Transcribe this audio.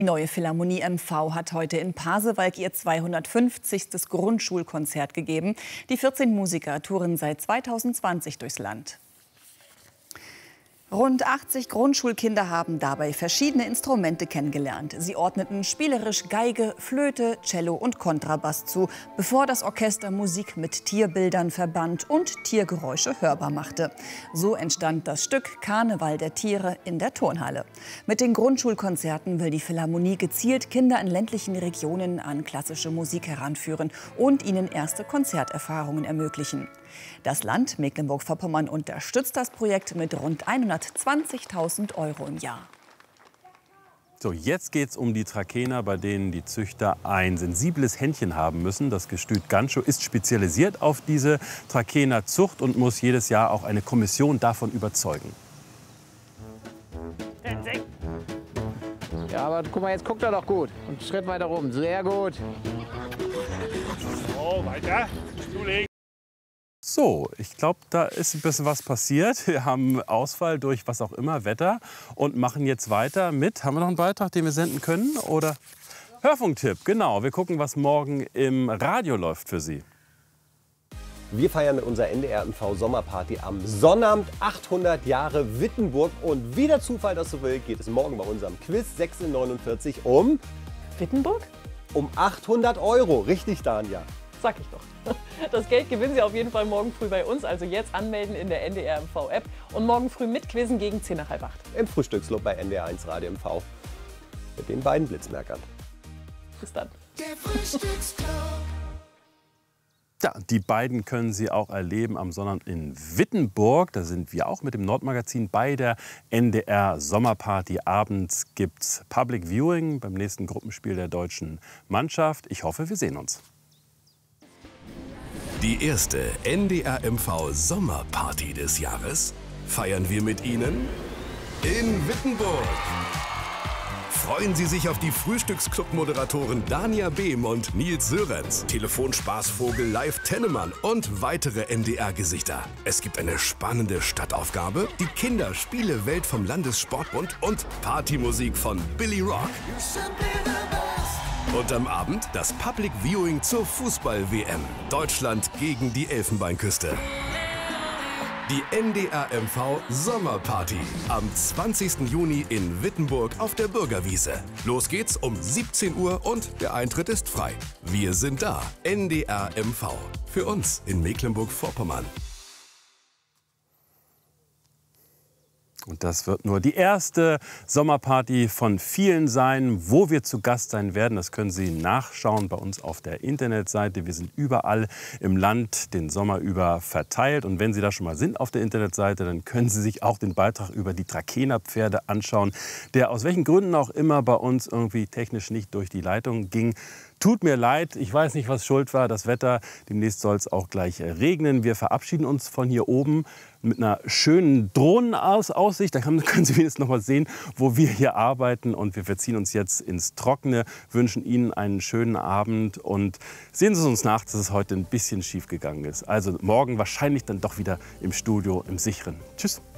Die neue Philharmonie MV hat heute in Pasewalk ihr 250. Grundschulkonzert gegeben. Die 14 Musiker touren seit 2020 durchs Land. Rund 80 Grundschulkinder haben dabei verschiedene Instrumente kennengelernt. Sie ordneten spielerisch Geige, Flöte, Cello und Kontrabass zu, bevor das Orchester Musik mit Tierbildern verband und Tiergeräusche hörbar machte. So entstand das Stück Karneval der Tiere in der Turnhalle. Mit den Grundschulkonzerten will die Philharmonie gezielt Kinder in ländlichen Regionen an klassische Musik heranführen und ihnen erste Konzerterfahrungen ermöglichen. Das Land Mecklenburg-Vorpommern unterstützt das Projekt mit rund 120.000 € im Jahr. So, jetzt geht es um die Trakehner, bei denen die Züchter ein sensibles Händchen haben müssen. Das Gestüt Ganschow ist spezialisiert auf diese Trakehner Zucht und muss jedes Jahr auch eine Kommission davon überzeugen. Ja, aber guck mal, jetzt guckt er doch gut. Und einen Schritt weiter rum. Sehr gut. So, weiter. Zulegen. So, ich glaube, da ist ein bisschen was passiert. Wir haben Ausfall durch was auch immer, Wetter, und machen jetzt weiter mit. Haben wir noch einen Beitrag, den wir senden können? Oder Hörfunktipp, genau. Wir gucken, was morgen im Radio läuft für Sie. Wir feiern mit unserer NDR-MV Sommerparty am Sonnabend 800 Jahre Wittenburg. Und wie der Zufall das so will, geht es morgen bei unserem Quiz 649 um Wittenburg? um 800 €. Richtig, Danja? Sag ich doch. Das Geld gewinnen Sie auf jeden Fall morgen früh bei uns. Also jetzt anmelden in der NDR-MV-App und morgen früh mitquizzen gegen 10 nach halb 8. Im Frühstücksclub bei NDR1 Radio MV. Mit den beiden Blitzmerkern. Bis dann. Der Frühstücksclub. Ja, die beiden können Sie auch erleben am Sonnabend in Wittenburg. Da sind wir auch mit dem Nordmagazin bei der NDR Sommerparty. Abends gibt's Public Viewing beim nächsten Gruppenspiel der deutschen Mannschaft. Ich hoffe, wir sehen uns. Die erste NDR-MV Sommerparty des Jahres feiern wir mit Ihnen in Wittenburg. Freuen Sie sich auf die Frühstücksclub-Moderatoren Dania Behm und Nils Sörenz, Telefonspaßvogel Live Tennemann und weitere NDR-Gesichter. Es gibt eine spannende Stadtaufgabe, die Kinderspiele-Welt vom Landessportbund und Partymusik von Billy Rock. Und am Abend das Public Viewing zur Fußball-WM. Deutschland gegen die Elfenbeinküste. Die NDR-MV Sommerparty am 20. Juni in Wittenburg auf der Bürgerwiese. Los geht's um 17 Uhr und der Eintritt ist frei. Wir sind da. NDR-MV. Für uns in Mecklenburg-Vorpommern. Und das wird nur die erste Sommerparty von vielen sein, wo wir zu Gast sein werden. Das können Sie nachschauen bei uns auf der Internetseite. Wir sind überall im Land den Sommer über verteilt. Und wenn Sie da schon mal sind auf der Internetseite, dann können Sie sich auch den Beitrag über die Trakehner Pferde anschauen, der aus welchen Gründen auch immer bei uns irgendwie technisch nicht durch die Leitung ging. Tut mir leid, ich weiß nicht, was schuld war, das Wetter. Demnächst soll es auch gleich regnen. Wir verabschieden uns von hier oben mit einer schönen Drohnenaussicht. Da können Sie wenigstens noch mal sehen, wo wir hier arbeiten. Und wir verziehen uns jetzt ins Trockene, wünschen Ihnen einen schönen Abend und sehen Sie uns nach, dass es heute ein bisschen schief gegangen ist. Also morgen wahrscheinlich dann doch wieder im Studio, im Sicheren. Tschüss.